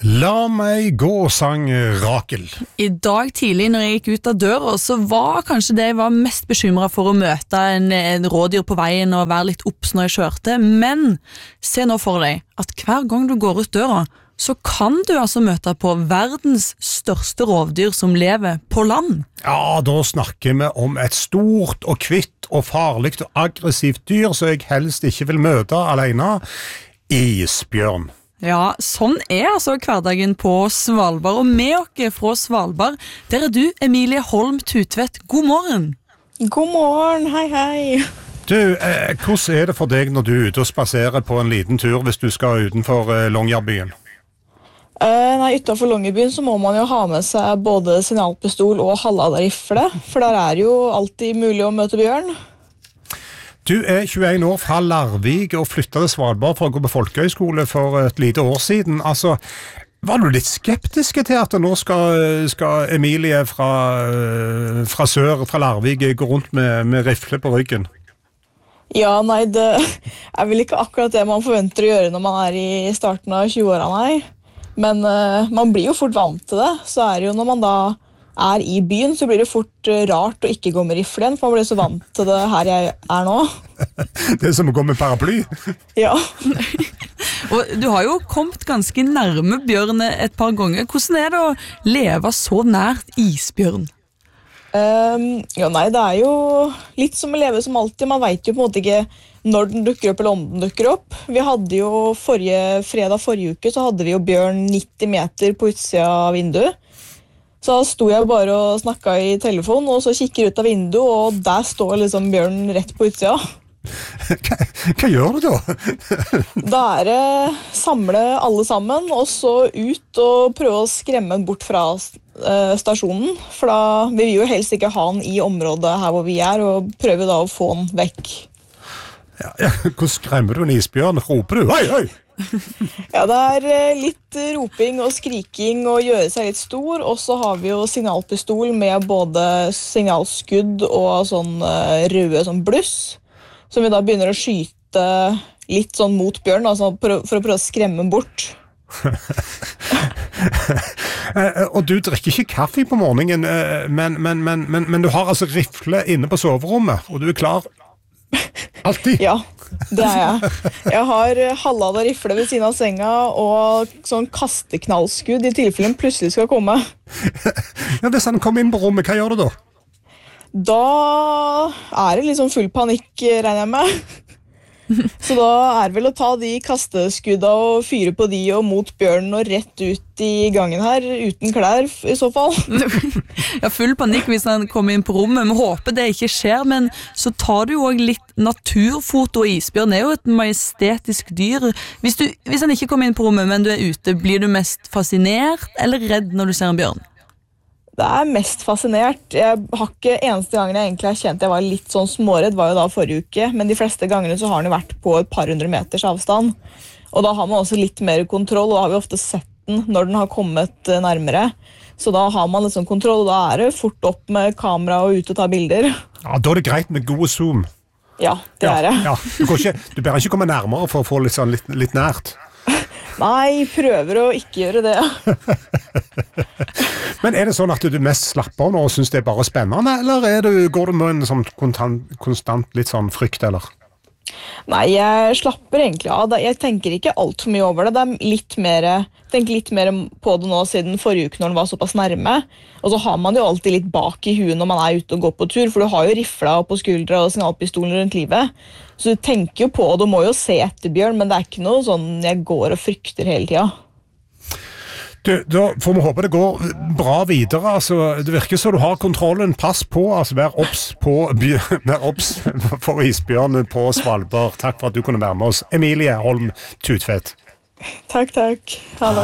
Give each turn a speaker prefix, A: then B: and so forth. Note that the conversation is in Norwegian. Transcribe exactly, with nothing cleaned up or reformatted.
A: La meg gå, sang Rakel.
B: I dag tidlig når jeg gikk ut av døra, så var kanskje det jeg var mest bekymret for å møte en, en rådyr på veien og være litt opps når jeg kjørte, men se nå for deg at hver gang du går ut døra, så kan du altså møte på verdens største rovdyr som lever på land.
A: Ja, da snakker vi om et stort og kvitt og farligt og aggressivt dyr som jeg helst ikke vil møte alene. Isbjørn.
B: Ja, sånn er altså hverdagen på Svalbard, og med oss fra Svalbard, der er du, Emilie Holm Tutvedt. God morgen!
C: God morgen, hei hei!
A: Du, eh, hvordan er det for deg når du er ute og spaserer på en liten tur hvis du skal utenfor eh, Longyearbyen?
C: Uh, nei, utenfor Longyearbyen så må man jo ha med seg både signalpistol og halvladet rifle, for der er jo alltid mulig å møte bjørn.
A: Du er tjueen år fra Larvik og flyttet til Svalbard for å gå på folkehøyskole for et lite år siden. Altså, var du litt skeptisk til at nå skal, skal Emilie fra, fra sør, fra Larvik, gå rundt med, med rifle på ryggen?
C: Ja, nei, det er vel ikke akkurat det man forventer å gjøre når man er i starten av tjue-åra, nei. Men uh, man blir jo fort vant til det, så er det jo når man da er i byen, så blir det fort rart å ikke gå med riflen, for man blir så vant til det her jeg er nå.
A: Det er som å gå med paraply.
C: Ja.
B: Og du har jo kommet ganske nærme bjørn et par ganger. Hvordan er det å leve så nært isbjørn?
C: Um, jo, nei, det er jo litt som å leve som alltid. Man vet jo på en måte ikke når den dukker opp eller om den dukker opp. Vi hadde jo forrige fredag forrige uke, så hadde vi jo bjørn nitti meter på utsida av vinduet. Så sto jeg bare og snakket i telefon, og så kikker jeg ut av vinduet, og der står liksom bjørnen rett på utsida.
A: Hva, hva gjør du da?
C: Da er det samle alle sammen, og så ut og prøve å skremme den bort fra uh, stasjonen. For da vi vil jo helst ikke ha den i området her hvor vi er, og prøve da å få den vekk.
A: Ja, ja, hvordan skremmer du en isbjørn? Roper du? Hei, hei!
C: Ja, det er litt roping og skriking og gjøre seg litt stor, og så har vi jo signalpistol med både signalskudd og sånn røde sånn bluss, som vi da begynner å skyte litt sånn mot bjørn, altså for å prøve å skremme den bort.
A: Og du drikker ikke kaffe på morgenen, men, men, men, men, men du har altså rifle inne på soverommet, og du er klar alltid?
C: Ja, det er jeg. Jeg har halvladet rifle ved siden av senga og sånn kasteknallskudd i tilfelle den plutselig skal komme.
A: Ja, hvis han kommer inn på rommet, hva gjør du da?
C: Da er det liksom full panikk, regner jeg med. Så da er det vel å ta de kasteskudda og fyre på de og mot bjørnen og rett ut i gangen her, uten klær i så fall.
B: Ja, full panikk hvis han kommer inn på rommet. Vi håper det ikke skjer, men så tar du jo også litt naturfoto. Isbjørn er jo et majestetisk dyr. Hvis, du, hvis han ikke kommer inn på rommet, men du er ute, blir du mest fascinert eller redd når du ser en bjørn?
C: Det er mest fascinert. Jeg har ikke eneste gangen jeg egentlig har kjent jeg var litt sånn småredd, var jo da forrige uke, men de fleste gangene så har den vært på et par hundre meters avstand. Og da har man også litt mer kontroll, og da har vi ofte sett den når den har kommet nærmere. Så da har man litt sånn kontroll, og da er det fort opp med kamera og ut og ta bilder.
A: Ja, da er det greit med god zoom.
C: Ja, det
A: ja,
C: er det.
A: Ja. Du, kan ikke, du bør ikke komme nærmere for å få litt, sånn, litt, litt nært.
C: Nei, prøver å ikke gjøre det.
A: Men er det sånn at du mest slapper av nå og synes det er bare spennende, eller er du, går du med en sånn konstant, konstant litt sånn frykt, eller?
C: Nei, jeg slapper egentlig av. Jeg tenker ikke alt for mye over det. Det er litt mer, jeg tenker litt mer på det nå siden forrige uke når den var såpass nærme. Og så har man jo alltid litt bak i huet når man er ute og går på tur, for du har jo rifla på skuldra og signalpistolen rundt livet. Så du tenker jo på, og du må jo se etter bjørn, men det er ikke noe sånn jeg går og frykter hele tiden.
A: Du, da får vi håpe det går bra videre. Altså, det virker så du har kontrollen. Pass på, altså vær obs på vær obs for isbjørn på Svalbard. Takk for at du kunne være med oss. Emilie Holm Tutvedt.
C: Takk, takk. Ha det.